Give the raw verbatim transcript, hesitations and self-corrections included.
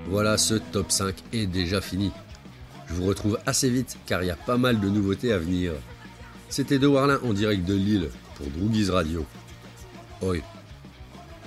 Voilà, ce top cinq est déjà fini. Je vous retrouve assez vite car il y a pas mal de nouveautés à venir. C'était De Warlin en direct de Lille pour Droogies Radio. Oi.